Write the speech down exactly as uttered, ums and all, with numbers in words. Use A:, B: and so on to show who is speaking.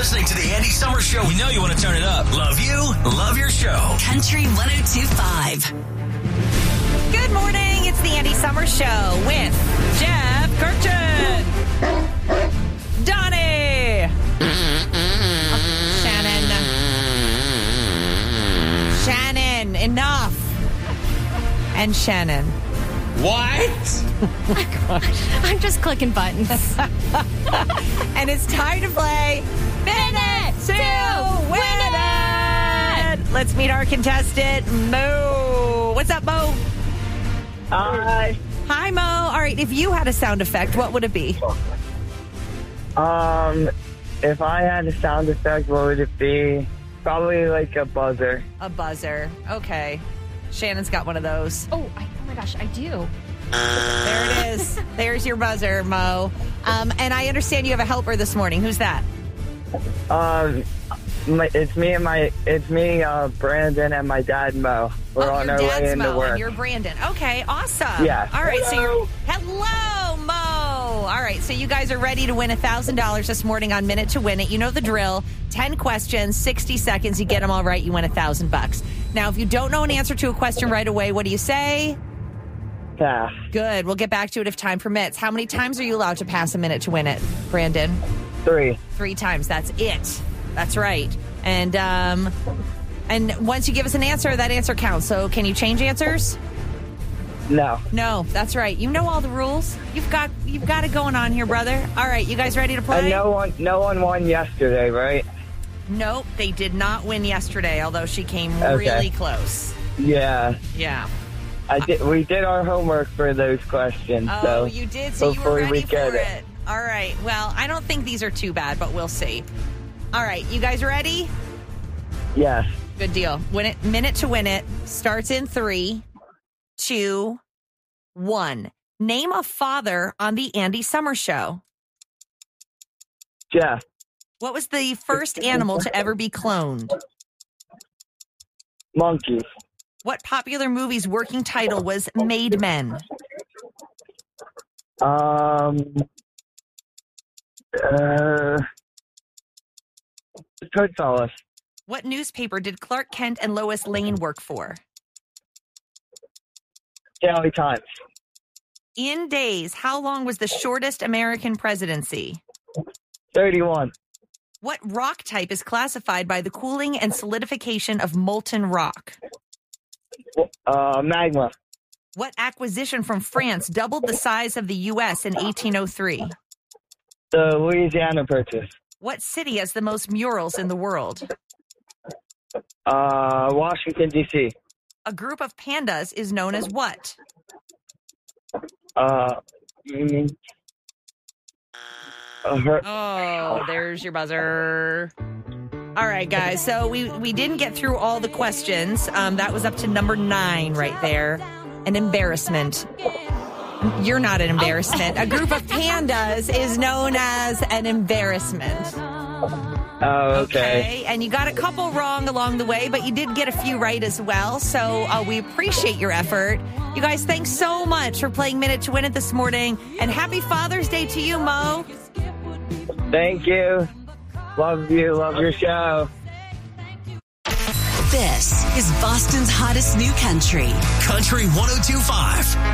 A: listening to the Andy Summer Show. We know you want to turn it up. Love you. Love your show.
B: Country one oh two point five.
C: Good morning. It's the Andy Summer Show with Jeff Kirkchin, Donnie, Shannon, Shannon, enough, and Shannon.
D: What?
E: I'm just clicking buttons.
C: And it's time to play Minute to Win It. Let's meet our contestant, Mo. What's up, Mo?
F: Hi.
C: Hi, Mo. All right, if you had a sound effect, what would it be?
F: Um, if I had a sound effect, what would it be? Probably like a buzzer.
C: A buzzer. Okay. Shannon's got one of those.
E: Oh, I, oh my gosh, I do.
C: There it is. There's your buzzer, Mo. Um, and I understand you have a helper this morning. Who's that?
F: Um, my, it's me and my, it's me, uh, Brandon, and my dad, Mo. We're
C: oh,
F: on
C: your
F: our way
C: dad's
F: into
C: Mo,
F: work.
C: and you're Brandon. Okay, awesome.
F: Yeah.
C: All right,
F: Hello.
C: so you're... Hello, Mo. All right, so you guys are ready to win one thousand dollars this morning on Minute to Win It. You know the drill. ten questions, sixty seconds. You get them all right, you win one thousand bucks. Now, if you don't know an answer to a question right away, what do you say?
F: Pass.
C: Good. We'll get back to it if time permits. How many times are you allowed to pass a minute to win it, Brandon?
F: Three.
C: Three times. That's it. That's right. And um, and once you give us an answer, that answer counts. So can you change answers?
F: No.
C: No, that's right. You know all the rules. You've got you've got it going on here, brother. All right, you guys ready to play?
F: And no one, no one won yesterday, right?
C: Nope, they did not win yesterday, although she came
F: Okay.
C: really close.
F: Yeah.
C: Yeah.
F: I did. We did our homework for those questions.
C: Oh,
F: so
C: you did, so you were
F: hopefully
C: ready
F: we
C: for
F: get
C: it.
F: it.
C: All right. Well, I don't think these are too bad, but we'll see. All right, you guys ready?
F: Yes.
C: Good deal. Win it. Minute to Win It starts in three, two, one. Name a father on the Andy Summer Show.
F: Jeff.
C: What was the first animal to ever be cloned?
F: Monkeys.
C: What popular movie's working title was Made Men?
F: Um. Uh. Goodfellas.
C: What newspaper did Clark Kent and Lois Lane work for?
F: Daily Times.
C: In days, how long was the shortest American presidency?
F: Thirty-one.
C: What rock type is classified by the cooling and solidification of molten rock?
F: Uh, magma.
C: What acquisition from France doubled the size of the U S in eighteen oh three?
F: The Louisiana Purchase.
C: What city has the most murals in the world?
F: Uh, Washington, D C.
C: A group of pandas is known as what?
F: Uh, mm, uh, her-
C: Oh, there's your buzzer. All right, guys. So we, we didn't get through all the questions. Um, that was up to number nine right there. An embarrassment. You're not an embarrassment. A group of pandas is known as an embarrassment.
F: Oh, okay.
C: Okay. And you got a couple wrong along the way, but you did get a few right as well. So uh, we appreciate your effort. You guys, thanks so much for playing Minute to Win It this morning. And happy Father's Day to you, Mo.
F: Thank you. Love you. Love your show.
B: This is Boston's hottest new country.
A: Country one oh two point five.